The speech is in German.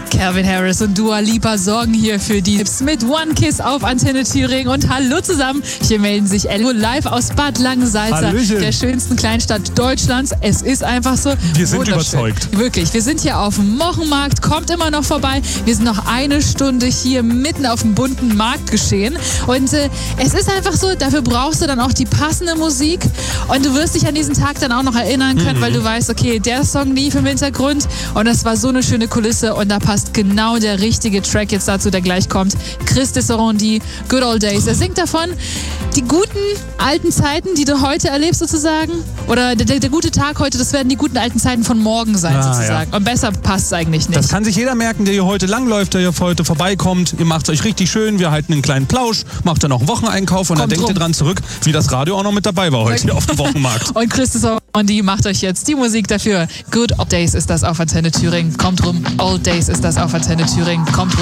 Calvin Harris und Dua Lipa sorgen hier für die Tipps mit One Kiss auf Antenne Thüringen. Und hallo zusammen, hier melden sich Elmo live aus Bad Langensalza, der schönsten Kleinstadt Deutschlands. Es ist einfach so Wir sind überzeugt. Wirklich, wir sind hier auf dem Mochenmarkt, kommt immer noch vorbei. Wir sind noch eine Stunde hier mitten auf dem bunten Markt geschehen. Und es ist einfach so, dafür brauchst du dann auch die passende Musik. Und du wirst dich an diesen Tag dann auch noch erinnern können, weil du weißt, okay, der Song lief im Hintergrund und das war so eine schöne Kulisse und da passt genau der richtige Track jetzt dazu, der gleich kommt. Chris Desserandi, Good Old Days. Er singt davon, die guten alten Zeiten, die du heute erlebst sozusagen, oder der gute Tag heute, das werden die guten alten Zeiten von morgen sein sozusagen. Ja. Und besser passt es eigentlich nicht. Das kann sich jeder merken, der hier heute langläuft, der hier heute vorbeikommt. Ihr macht es euch richtig schön, wir halten einen kleinen Plausch, macht dann noch einen Wocheneinkauf und dann denkt ihr dran zurück, wie das Radio auch noch mit dabei war heute hier auf dem Wochenmarkt. Und Chris Desserandi macht euch jetzt die Musik dafür. Good Old Days ist das auf Antenne Thüringen. Kommt rum. Old Days ist das auf Antenne Thüringen. Kommt rum.